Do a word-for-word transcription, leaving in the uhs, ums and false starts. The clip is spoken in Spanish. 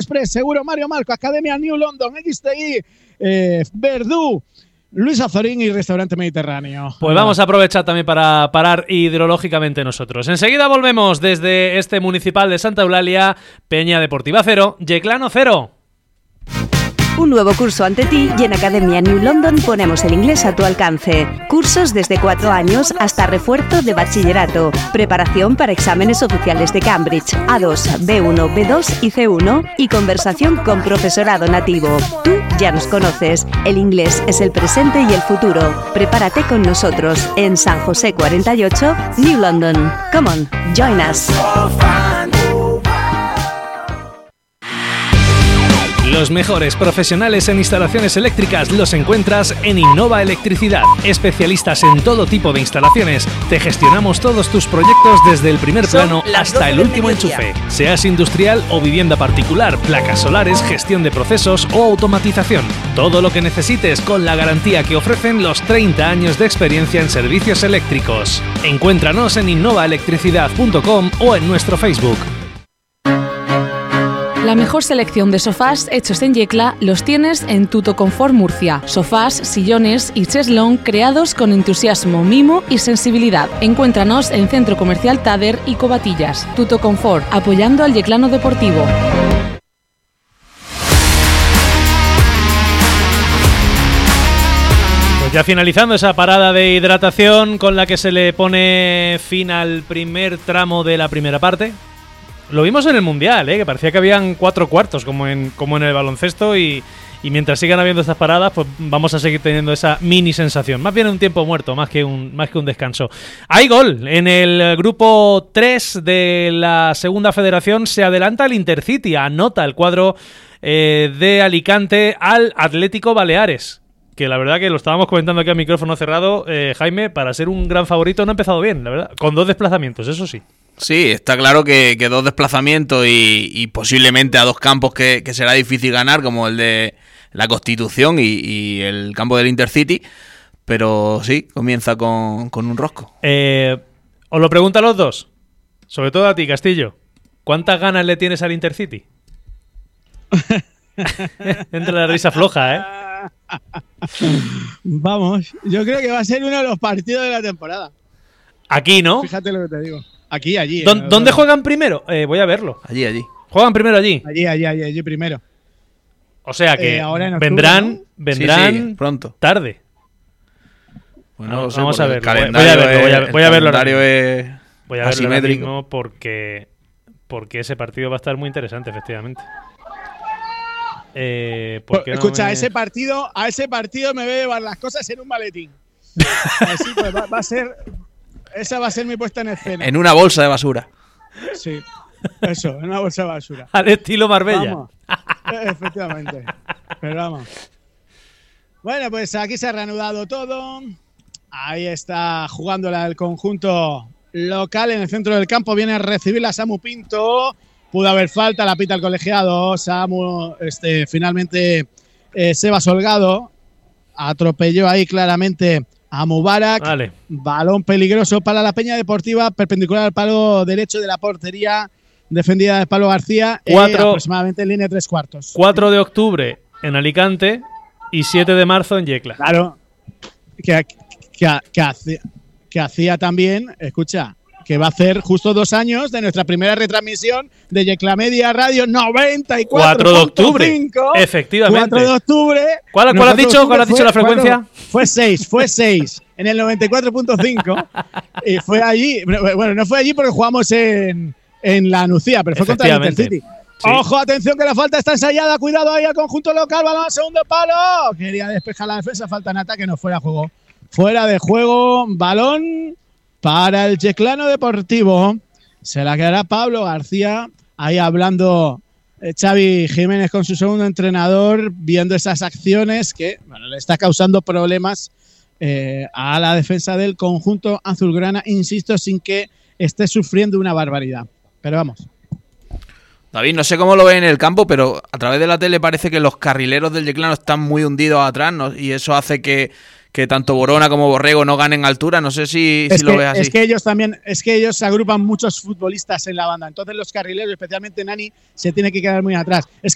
Express, Seguro Mario Marco, Academia New London, X T I, eh, Verdú, Luis Azorín y Restaurante Mediterráneo. Pues vamos a aprovechar también para parar hidrológicamente nosotros. Enseguida volvemos desde este municipal de Santa Eulalia, Peña Deportiva cero, Yeclano cero. Un nuevo curso ante ti y en Academia New London ponemos el inglés a tu alcance. Cursos desde cuatro años hasta refuerzo de bachillerato. Preparación para exámenes oficiales de Cambridge, A dos, B uno, B dos y C uno y conversación con profesorado nativo. Tú ya nos conoces. El inglés es el presente y el futuro. Prepárate con nosotros en San José cuarenta y ocho, New London. Come on, join us. Los mejores profesionales en instalaciones eléctricas los encuentras en Innova Electricidad. Especialistas en todo tipo de instalaciones. Te gestionamos todos tus proyectos desde el primer plano hasta el último enchufe. Seas industrial o vivienda particular, placas solares, gestión de procesos o automatización. Todo lo que necesites con la garantía que ofrecen los treinta años de experiencia en servicios eléctricos. Encuéntranos en innova electricidad punto com o en nuestro Facebook. La mejor selección de sofás hechos en Yecla los tienes en Tuto Confort Murcia. Sofás, sillones y cheslón creados con entusiasmo, mimo y sensibilidad. Encuéntranos en Centro Comercial Tader y Covatillas. Tuto Confort, apoyando al yeclano deportivo. Pues ya finalizando esa parada de hidratación con la que se le pone fin al primer tramo de la primera parte. Lo vimos en el Mundial, ¿eh? Que parecía que habían cuatro cuartos como en, como en el baloncesto y, y mientras sigan habiendo estas paradas, pues vamos a seguir teniendo esa mini sensación. Más bien un tiempo muerto, más que un, más que un descanso. Hay gol en el grupo tres de la segunda federación. Se adelanta el Intercity, anota el cuadro eh, de Alicante al Atlético Baleares. Que la verdad que lo estábamos comentando aquí a micrófono cerrado, eh, Jaime, para ser un gran favorito no ha empezado bien, la verdad. Con dos desplazamientos, eso sí. Sí, está claro que, que dos desplazamientos y, y posiblemente a dos campos que, que será difícil ganar, como el de la Constitución y, y el campo del Intercity, pero sí, comienza con, con un rosco. Eh, os lo pregunto a los dos, sobre todo a ti, Castillo. ¿Cuántas ganas le tienes al Intercity? Entra la risa floja, ¿eh? Vamos, yo creo que va a ser uno de los partidos de la temporada. Aquí, ¿no? Fíjate lo que te digo. Aquí, allí. ¿Dó- eh, ¿Dónde juegan primero? Eh, voy a verlo. Allí, allí. ¿Juegan primero allí? Allí, allí, allí, allí primero. O sea que Eh, ahora en octubre, vendrán, ¿no? vendrán Sí, sí, pronto. tarde. Bueno, Vamos- no sé, vamos a porque verlo. el Voy a calendario verlo, voy a- es- voy a el verlo ahora calendario es Voy a verlo ahora asimétrico. mismo porque, porque ese partido va a estar muy interesante, efectivamente. Eh, ¿por qué no Escucha, me- a ese partido, a ese partido me voy a llevar las cosas en un maletín. Así pues, va, va a ser, esa va a ser mi puesta en escena. En una bolsa de basura. Sí, eso, en una bolsa de basura. Al estilo Marbella. Vamos. Eh, Efectivamente. Pero vamos. Bueno, pues aquí se ha reanudado todo. Ahí está jugándola el conjunto local en el centro del campo. Viene a recibirla Samu Pinto. Pudo haber falta, la pita el colegiado. Samu, este, finalmente eh, Sebas Holgado atropelló ahí claramente a Mubarak. Vale. Balón peligroso para la Peña Deportiva, perpendicular al palo derecho de la portería, defendida de Pablo García. Cuatro- eh, aproximadamente en línea de tres cuartos. cuatro de octubre en Alicante y siete de marzo en Yecla. Claro, que, que, que, hacía, que hacía también, escucha, que va a hacer justo dos años de nuestra primera retransmisión de Yecla Media Radio noventa y cuatro cuatro de octubre. cinco. Efectivamente. cuatro de octubre. ¿Cuál- cuál has Nosotros dicho? ¿Cuál has fue- dicho la fue- frecuencia? Fue seis, fue seis en el noventa y cuatro punto cinco. Y fue allí, bueno, no fue allí porque jugamos en, en la Nucía, pero fue contra el Efectivamente. Intercity. Sí. Ojo, atención que la falta está ensayada, cuidado ahí al conjunto local, balón al segundo palo. Quería despejar la defensa, falta en ataque, no fuera de juego. Fuera de juego, balón para el Yeclano Deportivo. Se la quedará Pablo García, ahí hablando eh, Xavi Jiménez con su segundo entrenador, viendo esas acciones que bueno, le está causando problemas eh, a la defensa del conjunto azulgrana, insisto, sin que esté sufriendo una barbaridad. Pero vamos. David, no sé cómo lo ve en el campo, pero a través de la tele parece que los carrileros del Yeclano están muy hundidos atrás, ¿no? Y eso hace que, que tanto Borona como Borrego no ganen altura. No sé si, Es, si lo que, ves así. es que ellos también, es que ellos agrupan muchos futbolistas en la banda. Entonces los carrileros, especialmente Nani, se tiene que quedar muy atrás. Es